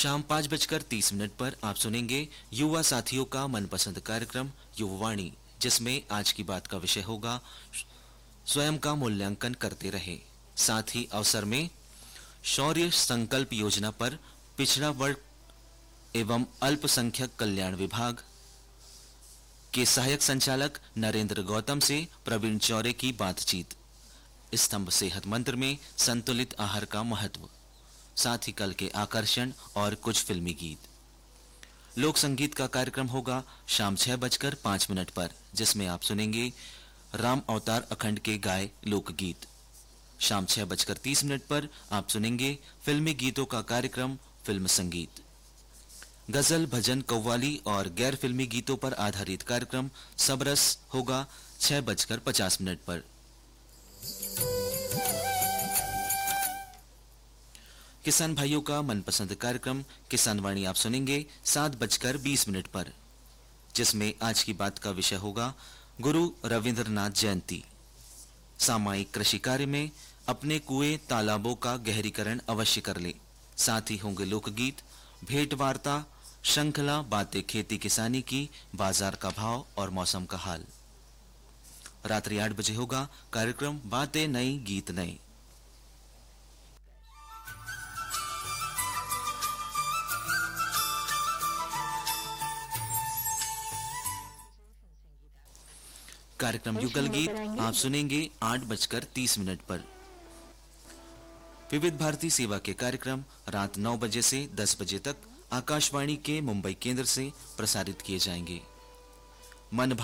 शाम 5:30 पर आप सुनेंगे युवा साथियों का मनपसंद कार्यक्रम युववाणी, जिसमें आज की बात का विषय होगा स्वयं का मूल्यांकन करते रहे। साथ ही अवसर में शौर्य संकल्प योजना पर पिछड़ा वर्ग एवं अल्पसंख्यक कल्याण विभाग के सहायक संचालक नरेंद्र गौतम से प्रवीण चौरे की बातचीत। स्तंभ सेहत मंत्र में संतुलित आहार का महत्व, साथ ही कल के आकर्षण और कुछ फिल्मी गीत। लोक संगीत का कार्यक्रम होगा शाम 6:05 पर, जिसमें आप सुनेंगे राम अवतार अखंड के गाए लोकगीत। शाम 6:30 पर आप सुनेंगे फिल्मी गीतों का कार्यक्रम फिल्म संगीत। गजल, भजन, कव्वाली और गैर फिल्मी गीतों पर आधारित कार्यक्रम सबरस होगा 6:50 पर। किसान भाइयों का मनपसंद कार्यक्रम किसान वाणी आप सुनेंगे 7:20 पर, जिसमें आज की बात का विषय होगा गुरु रविंद्रनाथ जयंती। सामायिक कृषि कार्य में अपने कुएं तालाबों का गहरीकरण अवश्य कर ले। साथ ही होंगे लोकगीत, भेंट वार्ता, श्रृंखला बातें खेती किसानी की, बाजार का भाव और मौसम का हाल। रात्रि 8 बजे होगा कार्यक्रम बातें नई गीत नए। कार्यक्रम युगल गीत आप सुनेंगे 8:30 पर। विविध भारती सेवा के कार्यक्रम रात 9 बजे से 10 बजे तक आकाशवाणी के मुंबई केंद्र से प्रसारित किए जाएंगे। मन